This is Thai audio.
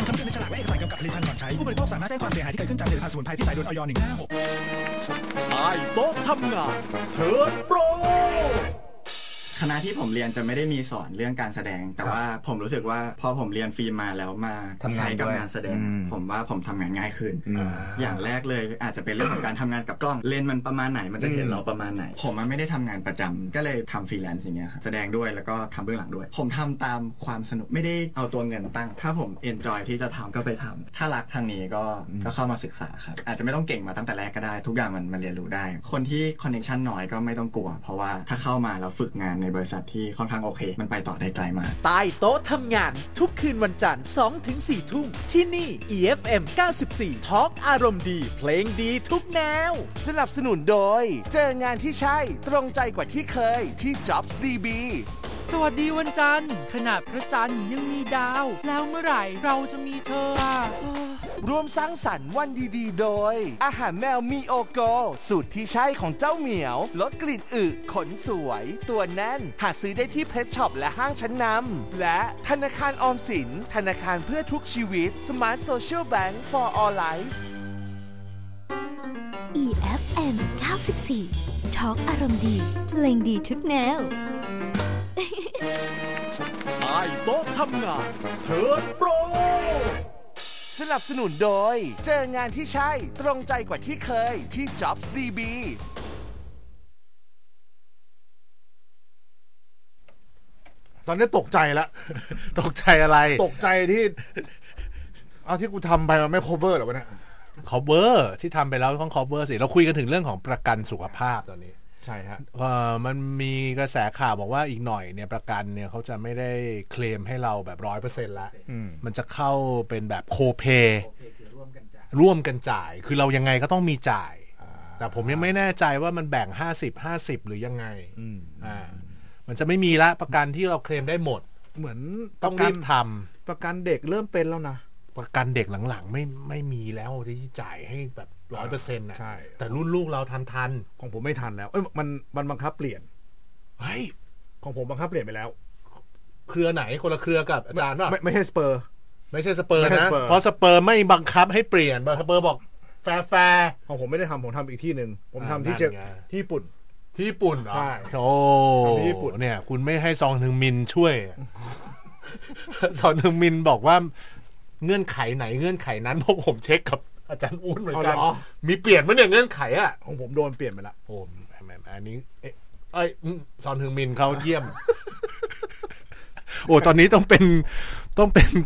คำเตือนในฉลากและเอกสารกำกับผลิตภัณฑ์ก่อนใช้ผู้บริโภคสามารถแจ้งความเสียหายที่เกิดขึ้นจากผลิตภัณฑ์สมุนไพรที่ใส่โดย อย. 156 ใต้โต๊ะทำงานเทิร์นโปรคณะที่ผมเรียนจะไม่ได้มีสอนเรื่องการแสดงแต่ว่าผมรู้สึกว่าพอผมเรียนฟิล์มมาแล้วมาใช้กับงานแสดงผมว่าผมทำงานง่ายขึ้นอย่างแรกเลยอาจจะเป็นเรื่องของการทำงานกับกล้องเลนส์มันประมาณไหนมันจะเห็นเราประมาณไหนผมมันไม่ได้ทำงานประจำก็เลยทำฟรีแลนซ์อย่างเงี้ยแสดงด้วยแล้วก็ทำเบื้องหลังด้วยผมทำตามความสนุกไม่ได้เอาตัวเงินตั้งถ้าผมเอนจอยที่จะทำก็ไปทำถ้ารักทางนี้ก็เข้ามาศึกษาครับอาจจะไม่ต้องเก่งมาตั้งแต่แรกก็ได้ทุกอย่างมันเรียนรู้ได้คนที่คอนเนคชั่นน้อยก็ไม่ต้องกลัวเพราะว่าถ้าเข้ามาแล้วฝึกงานในบริษัทที่ค่อนข้างโอเคมันไปต่อได้ไกลมากใต้โต๊ะทำงานทุกคืนวันจันทร์ 2-4 ทุ่มที่นี่ EFM 94 Talk อารมณ์ดีเพลงดีทุกแนวสนับสนุนโดยเจองานที่ใช่ตรงใจกว่าที่เคยที่ Jobs DB สวัสดีวันจันทร์ขนาดพระจันทร์ยังมีดาวแล้วเมื่อไหร่เราจะมีเธอร่วมสร้างสรรค์วันดีๆโดยอาหารแมวมีโอโกสูตรที่ใช่ของเจ้าเหมียวลดกลิ่นอึขนสวยตัวแน่นหาซื้อได้ที่เพชช็อปและห้างชั้นนำและธนาคารออมสินธนาคารเพื่อทุกชีวิต Smart Social Bank for All Life EFM 94 Talk อารมณ์ดีเพลงดีทุกแนวใต้โต๊ะทำงานเทิร์นโปรสนับสนุนโดยเจองานที่ใช่ตรงใจกว่าที่เคยที่ Jobs DB ตอนนี้ตกใจแล้วตกใจอะไรตกใจที่เอาที่กูทำไปมันไม่ cover หรอวะเนี่ย cover ที่ทำไปแล้วต้อง cover สิเราคุยกันถึงเรื่องของประกันสุขภาพตอนนี้ใช่ฮะมันมีกระแสข่าวบอกว่าอีกหน่อยเนี่ยประกันเนี่ยเขาจะไม่ได้เคลมให้เราแบบ 100% แล้วมันจะเข้าเป็นแบบโคเพย์ร่วมกันจ่ายคือเรายังไงก็ต้องมีจ่ายแต่ผมยังไม่แน่ใจว่ามันแบ่ง50-50หรือยังไงมันจะไม่มีละประกันที่เราเคลมได้หมดเหมือนต้องรีบทำประกันเด็กเริ่มเป็นแล้วนะประกันเด็กหลังๆไม่มีแล้วที่จ่ายให้แบบ 100% นะแต่รุ่นลูกเราทำทันของผมไม่ทันแล้วมันบังคับเปลี่ยนเฮ้ยของผมบังคับเปลี่ยนไปแล้วเครือไหนคนละเครือกับอาจารย์ป่ะไม่ใช่สเปอร์ไม่ใช่สเปอร์นะเพราะสเปอร์ไม่บังคับให้เปลี่ยนสเปอร์บอกแฟร์ของผมไม่ได้ทำผมทำอีกที่นึงผมทำที่ญี่ปุ่นที่ญี่ปุ่นเหรอใช่โอ้ที่ญี่ปุ่นเนี่ยคุณไม่ให้ซองถึงมินช่วยซองถึงมินบอกว่าเงื่อนไขไหนเงื่อนไขนั้นพวกผมเช็คกับอาจารย์อุ้นเหมือนกันมีเปลี่ยนมั้ยเนี่ยเงื่อนไขอ่ะของผมโดนเปลี่ยนไปละโอ้อันนี้ซอนฮึงมินเขาเยี่ยมโอ้ตอนนี้ต้องเป็น